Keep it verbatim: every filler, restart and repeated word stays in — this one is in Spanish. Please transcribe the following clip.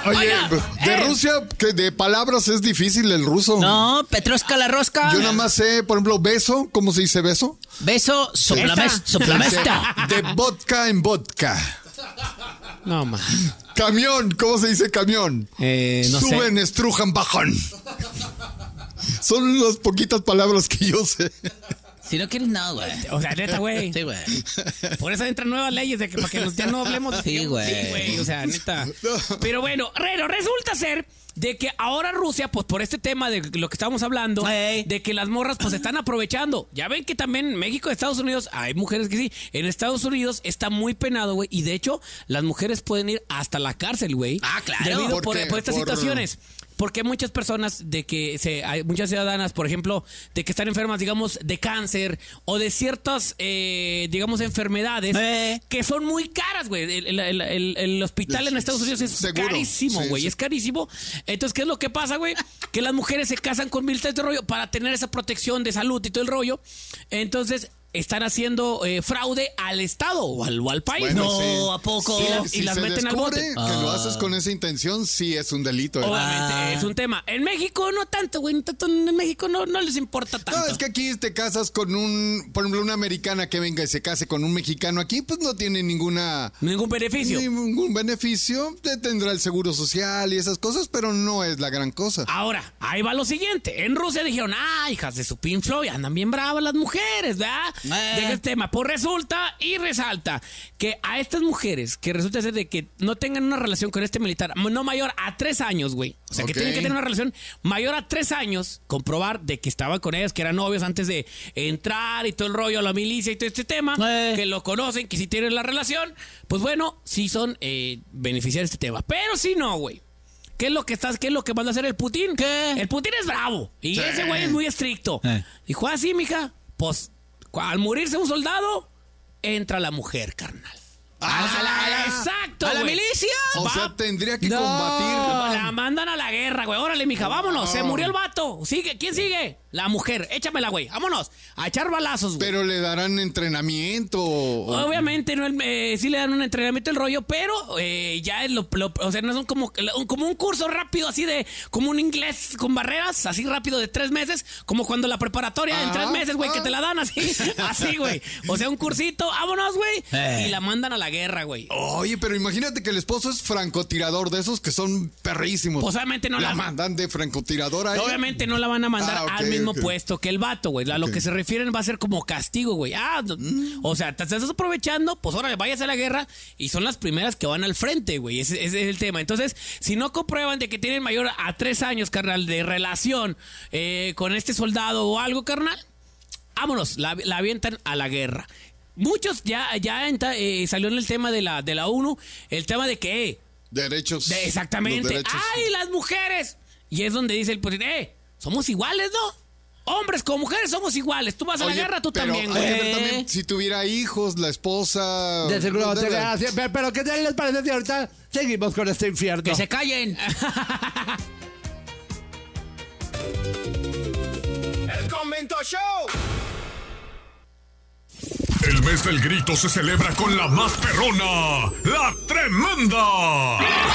Oye, Oiga, de eh. Rusia, que de palabras es difícil el ruso. No, Petrosca la rosca. Yo nada más sé, por ejemplo, beso. ¿Cómo se dice beso? Beso, soplamesta. Dice, Soplamesta. de vodka en vodka. No, ma. Camión, ¿cómo se dice camión? Eh, no Suben, sé. estrujan, bajan. Son las poquitas palabras que yo sé. Si no quieres, no, güey. O sea, neta, güey. Sí, güey. Por eso entran nuevas leyes de que para que nos, ya no hablemos de Sí, güey. Sí, güey. O sea, neta. Pero bueno, Reno, resulta ser de que ahora Rusia, pues por este tema de lo que estábamos hablando, Ey. de que las morras pues están aprovechando. Ya ven que también en México, Estados Unidos, hay mujeres que sí. En Estados Unidos está muy penado, güey. Y de hecho, las mujeres pueden ir hasta la cárcel, güey. Ah, claro. Debido ¿Por por, qué? por estas Por- situaciones. Porque hay muchas personas de que se, hay muchas ciudadanas, por ejemplo, de que están enfermas, digamos, de cáncer o de ciertas, eh, digamos, enfermedades Eh. que son muy caras, güey. El, el- el- el- el hospital en Estados Unidos es Seguro. carísimo, Sí, güey. sí. Es carísimo. Entonces, ¿qué es lo que pasa, güey? Que las mujeres se casan con militares de rollo para tener esa protección de salud y todo el rollo. Entonces, están haciendo eh, fraude al Estado o al, o al país. Bueno, ¿no? sí. No, ¿a poco? Y la- Si las se meten al descubre bote. que lo Ah. haces con esa intención, sí es un delito. ¿eh? Obviamente, Ah. es un tema. En México no tanto, güey. no tanto, En México no, no les importa tanto. No, es que aquí te casas con un, por ejemplo, una americana que venga y se case con un mexicano aquí, pues no tiene ninguna Ningún beneficio. ningún beneficio, te tendrá el seguro social y esas cosas, pero no es la gran cosa. Ahora, ahí va lo siguiente. En Rusia dijeron, ah, hijas de su Pink Floyd, andan bien bravas las mujeres, ¿verdad? Eh. De qué tema. Pues resulta y resalta que a estas mujeres, que resulta ser de que no tengan una relación con este militar, no mayor a tres años, güey. O sea, que Ok. tienen que tener una relación mayor a tres años, comprobar de que estaban con ellas, que eran novios antes de entrar y todo el rollo a la milicia y todo este tema, Eh. que lo conocen, que si tienen la relación, pues bueno, sí son eh, beneficiarios de este tema. Pero si no, güey. ¿Qué es lo que estás, qué es lo que manda a hacer el Putin? ¿Qué? El Putin es bravo. Y Sí. ese güey es muy estricto. Eh. Dijo así, mija. Pues, cu- al morirse un soldado, entra la mujer, carnal. Ah, A la- exacto, ¿A la güey. milicia? O va- sea, tendría que No. combatir. La mandan a la guerra, güey. Órale, mija, vámonos. Se murió el vato. Sigue, ¿quién sigue? La mujer. Échamela, güey. Vámonos. A echar balazos, güey. Pero le darán entrenamiento. o- Obviamente, no, el- eh, sí le dan un entrenamiento el rollo, pero eh, ya es lo, lo- o sea, no es un como, un- como un curso rápido así de, como un inglés con barreras, así rápido de tres meses, como cuando la preparatoria en Ah, tres meses, güey, ah. que te la dan así, así, güey. O sea, un cursito, vámonos, güey, Eh. y la mandan a la guerra, güey. Oye, pero imagínate que el esposo es francotirador de esos que son perrísimos. Pues obviamente no la la- mandan de francotirador a ella. Obviamente no la van a mandar Ah, ok, al mismo ok. puesto que el vato, güey. A lo Ok. que se refieren va a ser como castigo, güey. Ah, no- o sea, te estás aprovechando, pues órale, váyase a la guerra y son las primeras que van al frente, güey. Ese, ese es el tema. Entonces, si no comprueban de que tienen mayor a tres años, carnal, de relación eh, con este soldado o algo, carnal, vámonos, la, la avientan a la guerra. Muchos ya, ya entra- eh, salió en el tema de la, de la ONU, el tema de que, eh, Derechos. de- los exactamente. derechos. ¡Ay, las mujeres! Y es donde dice el Putin, eh, somos iguales, ¿no? Hombres como mujeres somos iguales. Tú vas a Oye, la guerra, tú pero también, hay que güey. ver también, si tuviera hijos, la esposa. De seguro debe- te así, pero, pero ¿qué tal les parece si ahorita seguimos con este infierno? Que se callen. El Convento Show. El mes del grito se celebra con la más perrona, la tremenda.